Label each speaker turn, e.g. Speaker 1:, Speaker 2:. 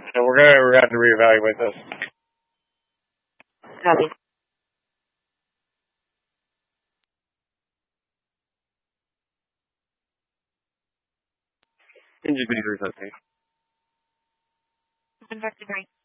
Speaker 1: So we're gonna have to reevaluate this.
Speaker 2: Copy.
Speaker 3: NGPD 317.
Speaker 2: Investigate.